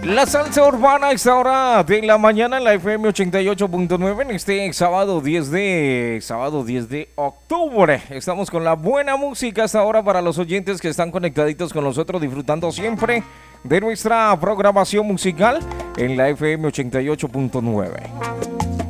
La salsa urbana a esta hora de la mañana en la FM 88.9 en este sábado 10 de octubre. Estamos con la buena música hasta ahora para los oyentes que están conectaditos con nosotros, disfrutando siempre de nuestra programación musical en la FM 88.9.